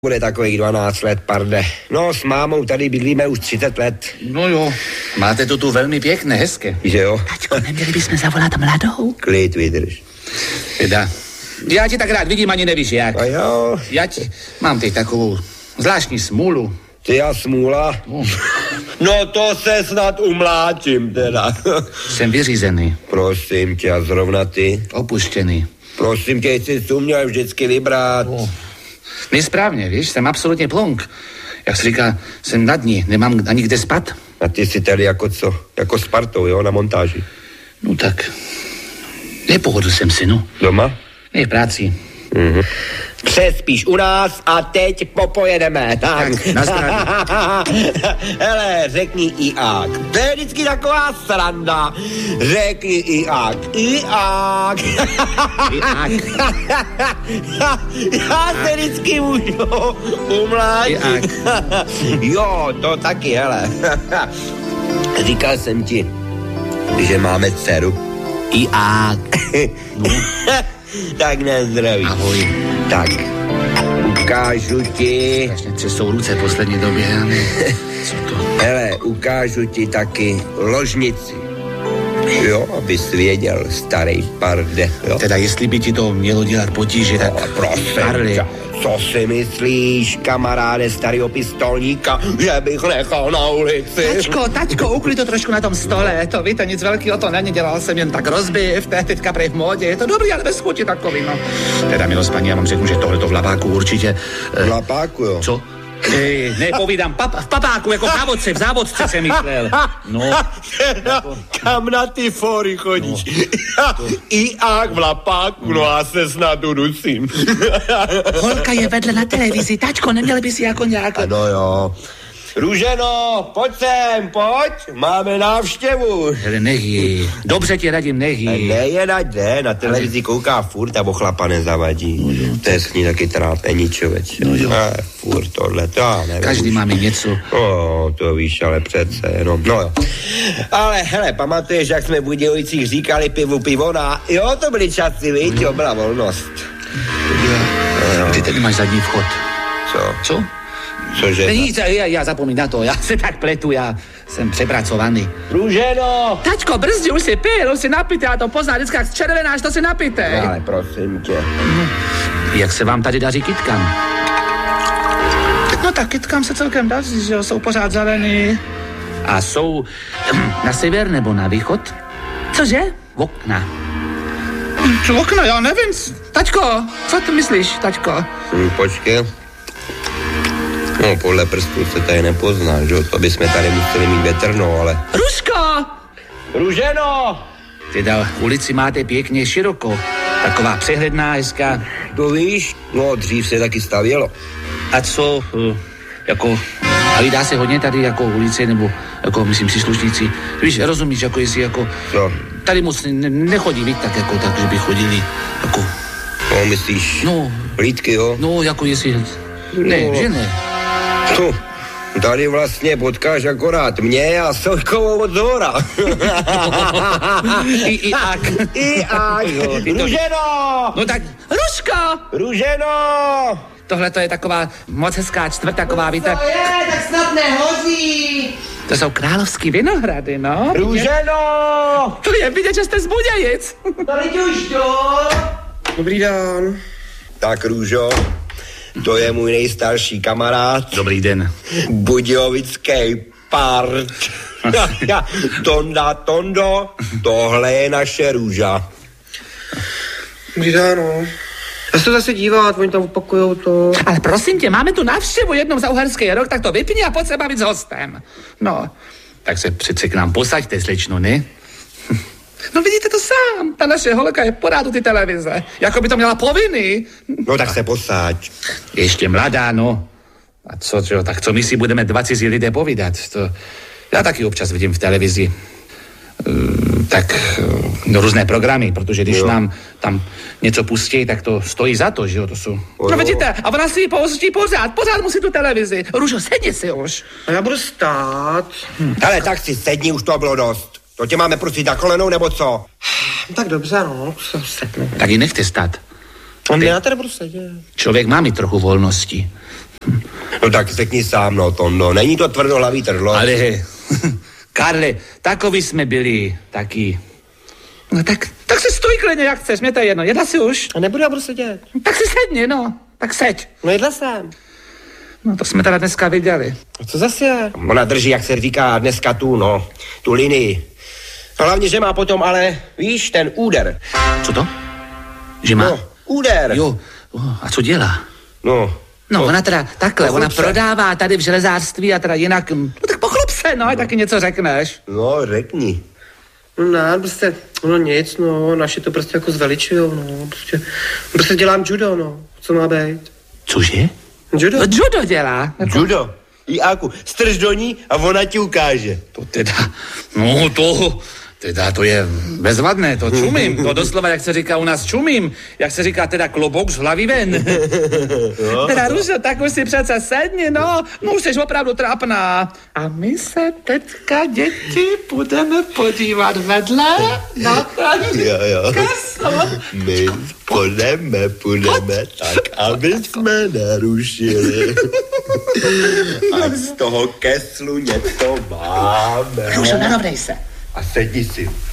Bude takových 12 let, parde. No, s mámou tady bydlíme už 30 let. No jo, máte to tu velmi pěkné, hezké. Že jo? Taťko, neměli bychom zavolat mladou? Klid, vydrž. Teda, já ti tak rád vidím, ani nevíš jak. A jo? Mám teď takovou zvláštní smůlu. Ty a smůla? No to se snad umláčím teda. Jsem vyřízený. Prosím tě, a zrovna ty? Opuštěný. Prosím tě, jsi tu měl vždycky vybrat. Nesprávně, víš, jsem absolutně plonk. Jak se říká, jsem na dní, nemám ani kde spat. A ty jsi tady jako co? Jako s partou, jo, na montáži? No tak, nepohodl jsem si, no. Doma? Ne, v práci. Mhm. Přespíš u nás a teď popojedeme. Tak, na zdraví. Hele, řekni iák. To je vždycky taková sranda. Řekni iák. Iák. Iák. Já se vždycky můžu umlátit. Jo, to taky, hele. Říkal jsem ti, že máme dceru. Iák. No. Tak nezdraví. Ahoj. Tak, ukážu ti... Strašně třesou ruce poslední době, co to? Hele, ukážu ti taky ložnici. Jo, abys věděl, starý parde, jo. Teda jestli by ti to mělo dělat potíže, tak... No, prosím, co si myslíš, kamaráde starýho pistolníka, že bych nechal na ulici? Taťko, uklid to trošku na tom stole, to víte, nic velkého to není, dělal jsem jen tak rozbiv, to je teďka prej v módě, je to dobrý, ale bez chuti takový, no. Teda, milost paní, já vám řeknu, že tohleto v lapáku určitě... V lapáku, jo? Co? Nepovídám, v papáku, jako v závodce jsem myslel. No. Kam na ty fóry chodíš? No. Iák v lapáku, no a se snad udusím. Holka je vedle na televizi, tačko, neměli by si jako nějak... Ano jo. Růženo, pojď sem, pojď, máme návštěvu. Hele, nehy, dobře ti radím, nehy. Ne, na televizi kouká furt a chlapa nezavadí. To je s ní taky trápení, člověč. No jo. Furt tohle, to já nevím. Každý máme něco. To víš, ale přece jenom, no jo. Ale hele, pamatuješ, jak jsme v Budějovicích říkali pivona? Jo, to byly časy, víš, jo, byla volnost. Kdy tady máš zadní vchod? Co? Cože? Nic, já zapomínám na to, já se tak pletu, já jsem přepracovaný. Růženo! Tačko, brzdi, už si pil, už si napijte, já to poznám, vždycky jak červenáš, to si napijte. Ale prosím tě. Jak se vám tady daří kytkám? No tak kytkám se celkem daří, že jo, jsou pořád zelený. A jsou na sever nebo na východ? Cože? Okna. Okna, já nevím. Tačko, co ty myslíš, tačko? Počkej. No, podle prstů se tady nepozná, že? To bychom tady museli mít větrno, ale... Ruško! Růženo! Teda ulici máte pěkně široko. Taková přehledná, hezká. To víš? No, dřív se taky stavělo. A co, jako... A vydá se hodně tady jako ulice, nebo jako, myslím, příslušníci. Víš, rozumíš, jako jestli jako... No. Tady moc nechodí, víc, tak jako tak, že by chodili, jako... No, myslíš? No. Hlídky, jo? No, jako jestli... Ne, že ne. Co? Tady vlastně potkáš akorát mě a Sojkovou od zhora. Iák. Růženo! No tak... Ruško! Růženo! Tohle to je taková moc hezká čtvrt, taková, víte... To je, tak snad nehoří. To jsou královský vinohrady, no. Růženo! To je vidět, že jste z Budějic. Tady už jdu. Dobrý den. Tak, Růžo, to je můj nejstarší kamarád. Dobrý den. Budějovický part. Tondo, tohle je naše Růža. Dobrý den, no. Já se to zase dívat, oni tam opakujou to. Ale prosím tě, máme tu návštěvu jednou za uherský rok, tak to vypni a pojď se bavit s hostem. No. Tak se přece k nám posaďte, slečno, ne? No vidíte to sám, ta naše holka je pořád u ty televize. Jako by to měla povinný. No tak se posaď. Ještě mladá, no. A co, tak co my si budeme 2 cizí lidé povídat? To já taky občas vidím v televizi. Různé programy, protože když nám tam něco pustí, tak to stojí za to, že jo, to jsou... No vidíte, a ona si ji pouští pořád musí tu televizi. Růžo, sedni si už. A já budu stát. Ale tak si sedni, už to bylo dost. To tě máme prostě na kolenou, nebo co? Tak dobře, no, se sednu. Tak ji nechte stát. Já tady budu sedět. Člověk má mít trochu volnosti. No tak řekni sám, no, Tondo, není to tvrdohlavý trdlo. Ale, Karle, takový jsme byli, taky. No tak si stůj klidně, jak chceš, mě to je jedno, jedla si už. A nebudu, já budu sedět. Tak si sedni, no, tak seď. No jedla jsem. No to jsme teda dneska viděli. A co zase je? Ona drží, jak se říká dneska tu linii. No hlavně, že má potom, ale víš, ten úder. Co to? Že má? No, úder. Jo, a co dělá? No, Ona teda takhle, Pochlup ona se. prodává tady v železářství a teda jinak, no tak pochlup se, no, taky něco řekneš. No, řekni. No ne, prostě, no nic, no, naši to prostě jako zveličujou, no, prostě dělám judo, no, co má být? Cože? Judo? No, judo dělá. Judo. Jáku, strž do ní a ona ti ukáže. To teda, no to je bezvadné, to čumím, to doslova, jak se říká u nás čumím, jak se říká teda klobouk z hlavy ven. No. Teda Ružo, tak už si přece sedni, no už jsi opravdu trapná. A my se teďka, děti, budeme podívat vedle na ten Jo. kesl. My půjdeme tak, aby jsme nerušili. A z toho keslu něco máme. Ružo, narovnej se. A sedni si.